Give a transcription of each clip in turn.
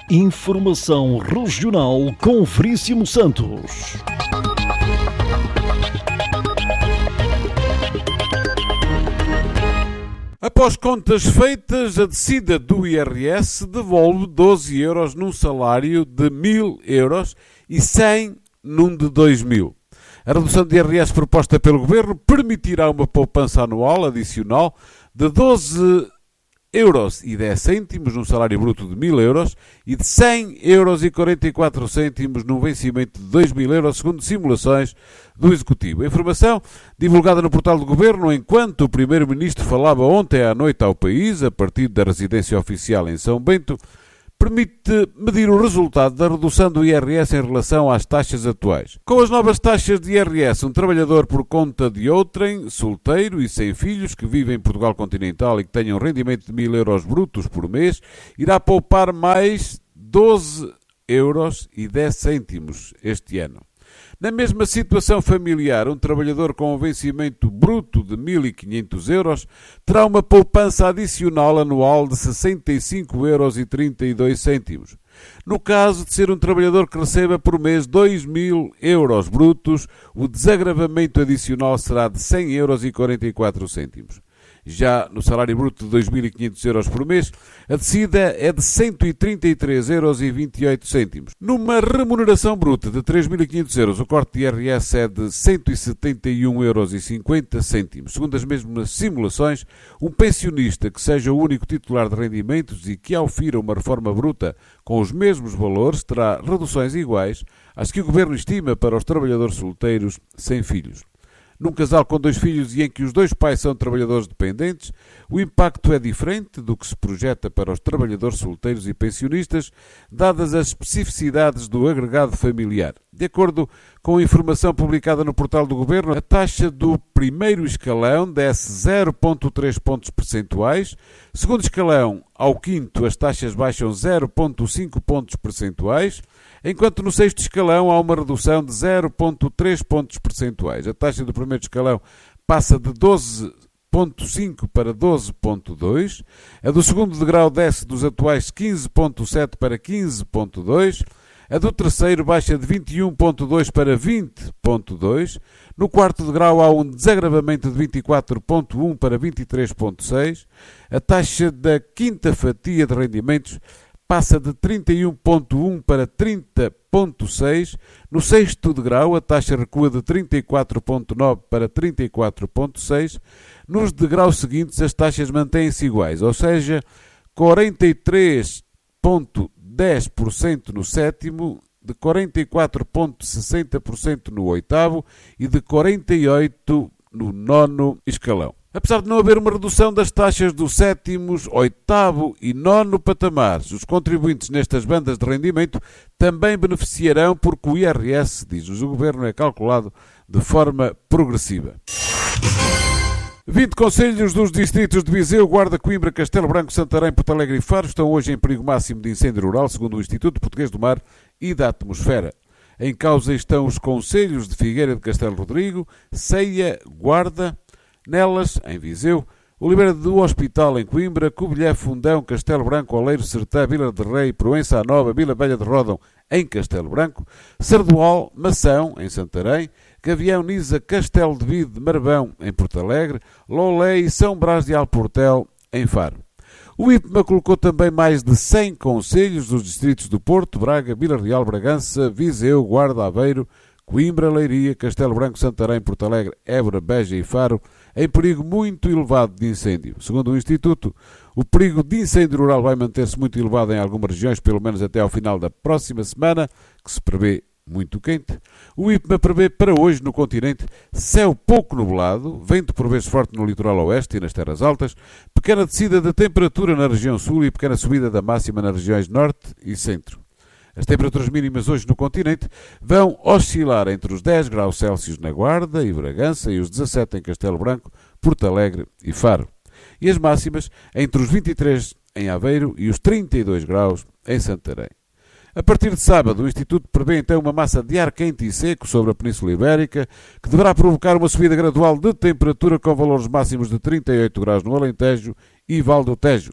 Informação Regional com Veríssimo Santos. Após contas feitas, a descida do IRS devolve 12 euros num salário de 1.000 euros e 100 num de 2.000. A redução de IRS proposta pelo Governo permitirá uma poupança anual adicional de 12 euros e 10 cêntimos num salário bruto de 1.000 euros e de 100 euros e 44 cêntimos num vencimento de 2.000 euros, segundo simulações do Executivo. A informação, divulgada no portal do Governo, enquanto o Primeiro-Ministro falava ontem à noite ao país, a partir da residência oficial em São Bento, permite medir o resultado da redução do IRS em relação às taxas atuais. Com as novas taxas de IRS, um trabalhador por conta de outrem, solteiro e sem filhos, que vive em Portugal continental e que tenha um rendimento de 1.000 euros brutos por mês, irá poupar mais 12 euros e 10 cêntimos este ano. Na mesma situação familiar, um trabalhador com um vencimento bruto de 1.500 euros terá uma poupança adicional anual de 65 euros e 32 cêntimos. No caso de ser um trabalhador que receba por mês 2.000 euros brutos, o desagravamento adicional será de 100 euros e 44 cêntimos. Já no salário bruto de 2.500 euros por mês, a descida é de 133 euros e 28 cêntimos. Numa remuneração bruta de 3.500 euros, o corte de IRS é de 171 euros e 50 cêntimos. Segundo as mesmas simulações, um pensionista que seja o único titular de rendimentos e que aufira uma reforma bruta com os mesmos valores terá reduções iguais às que o Governo estima para os trabalhadores solteiros sem filhos. Num casal com 2 filhos e em que os 2 pais são trabalhadores dependentes, o impacto é diferente do que se projeta para os trabalhadores solteiros e pensionistas, dadas as especificidades do agregado familiar. De acordo com a informação publicada no portal do Governo, a taxa do primeiro escalão desce 0,3 pontos percentuais, segundo escalão ao quinto as taxas baixam 0,5 pontos percentuais, enquanto no sexto escalão há uma redução de 0,3 pontos percentuais. A taxa do primeiro escalão passa de 12,5 para 12,2, a do segundo degrau desce dos atuais 15,7 para 15,2, a do terceiro baixa de 21,2 para 20,2, no quarto degrau há um desagravamento de 24,1 para 23,6, a taxa da quinta fatia de rendimentos passa de 31,1 para 30,6. No sexto degrau, a taxa recua de 34,9 para 34,6. Nos degraus seguintes, as taxas mantêm-se iguais, ou seja, 43,10% no sétimo, de 44,60% no oitavo e de 48% no nono escalão. Apesar de não haver uma redução das taxas dos sétimos, oitavo e nono patamares, os contribuintes nestas bandas de rendimento também beneficiarão porque o IRS, diz-nos o Governo, é calculado de forma progressiva. 20 concelhos dos distritos de Viseu, Guarda, Coimbra, Castelo Branco, Santarém, Porto Alegre e Faro estão hoje em perigo máximo de incêndio rural, segundo o Instituto Português do Mar e da Atmosfera. Em causa estão os concelhos de Figueira de Castelo Rodrigo, Ceia, Guarda. Nelas, em Viseu, Oliveira do Hospital, em Coimbra, Covilhã, Fundão, Castelo Branco, Oleiro, Sertã, Vila de Rei, Proença à Nova, Vila Velha de Rodão, em Castelo Branco, Sardual, Mação, em Santarém, Gavião, Nisa, Castelo de Vide, Marvão, em Porto Alegre, Lolé e São Brás de Alportel, em Faro. O IPMA colocou também mais de 100 concelhos dos distritos do Porto, Braga, Vila Real, Bragança, Viseu, Guarda, Aveiro, Coimbra, Leiria, Castelo Branco, Santarém, Porto Alegre, Évora, Beja e Faro, em perigo muito elevado de incêndio. Segundo o Instituto, o perigo de incêndio rural vai manter-se muito elevado em algumas regiões, pelo menos até ao final da próxima semana, que se prevê muito quente. O IPMA prevê para hoje no continente céu pouco nublado, vento por vezes forte no litoral oeste e nas terras altas, pequena descida da temperatura na região sul e pequena subida da máxima nas regiões norte e centro. As temperaturas mínimas hoje no continente vão oscilar entre os 10 graus Celsius na Guarda e Bragança e os 17 em Castelo Branco, Porto Alegre e Faro. E as máximas entre os 23 em Aveiro e os 32 graus em Santarém. A partir de sábado, o Instituto prevê então uma massa de ar quente e seco sobre a Península Ibérica, que deverá provocar uma subida gradual de temperatura com valores máximos de 38 graus no Alentejo e Val do Tejo.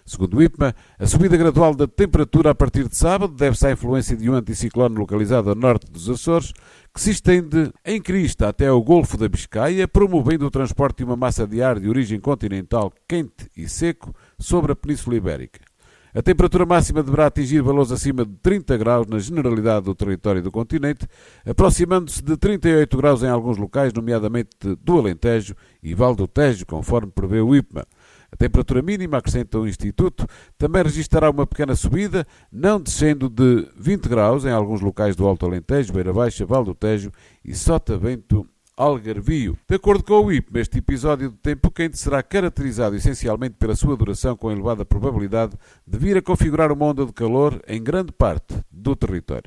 Segundo o IPMA, a subida gradual da temperatura a partir de sábado deve-se à influência de um anticiclone localizado a norte dos Açores, que se estende em crista até ao Golfo da Biscaia, promovendo o transporte de uma massa de ar de origem continental quente e seco sobre a Península Ibérica. A temperatura máxima deverá atingir valores acima de 30 graus na generalidade do território do continente, aproximando-se de 38 graus em alguns locais, nomeadamente do Alentejo e Val do Tejo, conforme prevê o IPMA. A temperatura mínima, acrescenta o Instituto, também registará uma pequena subida, não descendo de 20 graus em alguns locais do Alto Alentejo, Beira Baixa, Val do Tejo e Sotavento, Algarvio. De acordo com o IPMA, este episódio de tempo quente será caracterizado essencialmente pela sua duração, com elevada probabilidade de vir a configurar uma onda de calor em grande parte do território.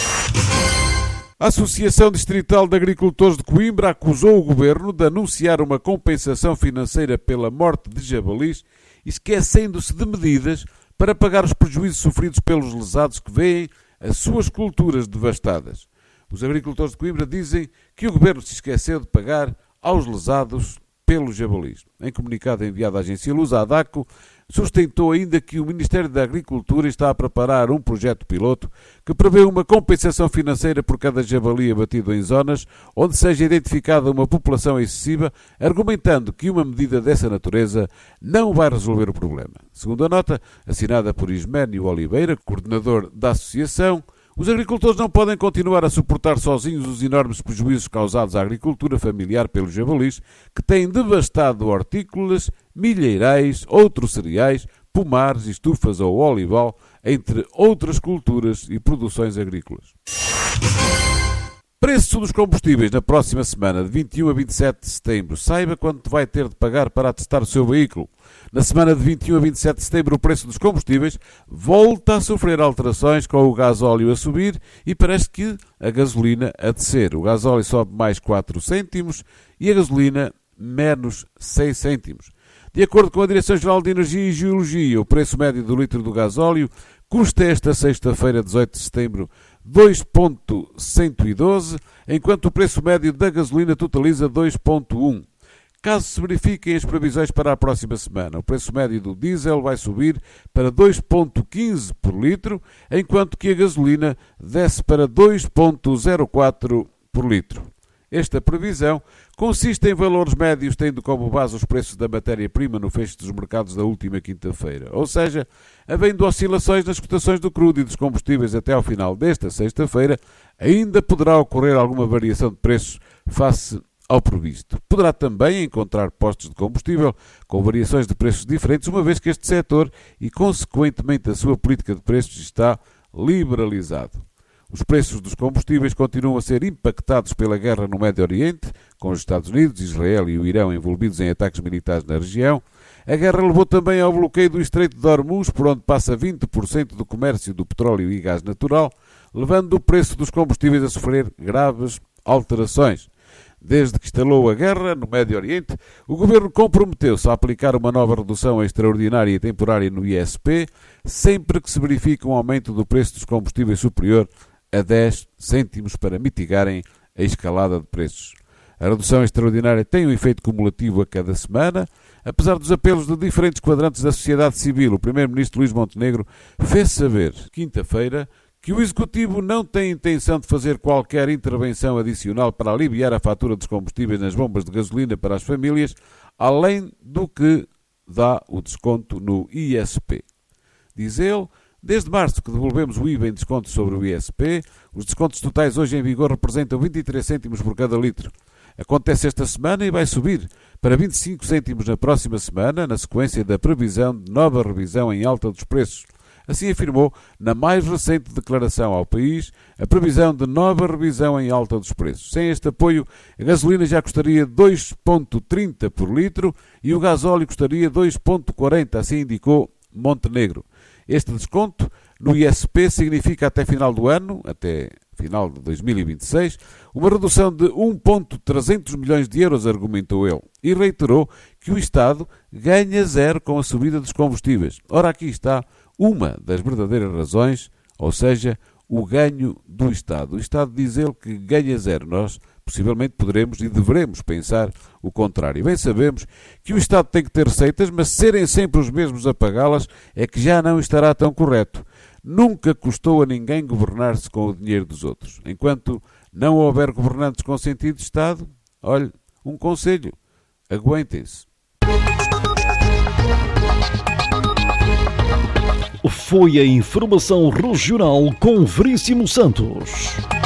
A Associação Distrital de Agricultores de Coimbra acusou o governo de anunciar uma compensação financeira pela morte de jabalis, esquecendo-se de medidas para pagar os prejuízos sofridos pelos lesados que veem as suas culturas devastadas. Os agricultores de Coimbra dizem que o governo se esqueceu de pagar aos lesados pelos jabalis. Em comunicado enviado à agência Lusa, a ADACO sustentou ainda que o Ministério da Agricultura está a preparar um projeto piloto que prevê uma compensação financeira por cada jabali abatido em zonas onde seja identificada uma população excessiva, argumentando que uma medida dessa natureza não vai resolver o problema. Segundo a nota, assinada por Isménio Oliveira, coordenador da associação, os agricultores não podem continuar a suportar sozinhos os enormes prejuízos causados à agricultura familiar pelos jabalis, que têm devastado hortícolas, milheirais, outros cereais, pomares, estufas ou olival, entre outras culturas e produções agrícolas. Preço dos combustíveis na próxima semana, de 21 a 27 de setembro. Saiba quanto vai ter de pagar para atestar o seu veículo. Na semana de 21 a 27 de setembro, o preço dos combustíveis volta a sofrer alterações, com o gasóleo a subir e parece que a gasolina a descer. O gasóleo sobe mais 4 cêntimos e a gasolina menos 6 cêntimos. De acordo com a Direção-Geral de Energia e Geologia, o preço médio do litro do gasóleo custa esta sexta-feira, 18 de setembro, 2,112, enquanto o preço médio da gasolina totaliza 2,1. Caso se verifiquem as previsões para a próxima semana, o preço médio do diesel vai subir para 2,15 por litro, enquanto que a gasolina desce para 2,04 por litro. Esta previsão consiste em valores médios tendo como base os preços da matéria-prima no fecho dos mercados da última quinta-feira. Ou seja, havendo oscilações nas cotações do crudo e dos combustíveis até ao final desta sexta-feira, ainda poderá ocorrer alguma variação de preços face ao previsto. Poderá também encontrar postos de combustível com variações de preços diferentes, uma vez que este setor e, consequentemente, a sua política de preços está liberalizado. Os preços dos combustíveis continuam a ser impactados pela guerra no Médio Oriente, com os Estados Unidos, Israel e o Irão envolvidos em ataques militares na região. A guerra levou também ao bloqueio do Estreito de Hormuz, por onde passa 20% do comércio do petróleo e gás natural, levando o preço dos combustíveis a sofrer graves alterações. Desde que instalou a guerra no Médio Oriente, o governo comprometeu-se a aplicar uma nova redução extraordinária e temporária no ISP, sempre que se verifique um aumento do preço dos combustíveis superior a 10 cêntimos para mitigarem a escalada de preços. A redução extraordinária tem um efeito cumulativo a cada semana. Apesar dos apelos de diferentes quadrantes da sociedade civil, o primeiro-ministro Luís Montenegro fez saber, quinta-feira, que o Executivo não tem intenção de fazer qualquer intervenção adicional para aliviar a fatura dos combustíveis nas bombas de gasolina para as famílias, além do que dá o desconto no ISP. Diz ele, desde março que devolvemos o IVA em desconto sobre o ISP, os descontos totais hoje em vigor representam 23 cêntimos por cada litro. Acontece esta semana e vai subir para 25 cêntimos na próxima semana, na sequência da previsão de nova revisão em alta dos preços. Assim afirmou, na mais recente declaração ao país, a previsão de nova revisão em alta dos preços. Sem este apoio, a gasolina já custaria 2,30 por litro e o gasóleo custaria 2,40, assim indicou Montenegro. Este desconto no ISP significa até final do ano, até final de 2026, uma redução de 1,300 milhões de euros, argumentou ele, e reiterou que o Estado ganha zero com a subida dos combustíveis. Ora, aqui está uma das verdadeiras razões, ou seja, o ganho do Estado. O Estado diz ele que ganha zero. Nós Possivelmente poderemos e devemos pensar o contrário. Bem sabemos que o Estado tem que ter receitas, mas serem sempre os mesmos a pagá-las é que já não estará tão correto. Nunca custou a ninguém governar-se com o dinheiro dos outros. Enquanto não houver governantes com sentido de Estado, olhe, um conselho, aguentem-se. Foi a informação regional com Veríssimo Santos.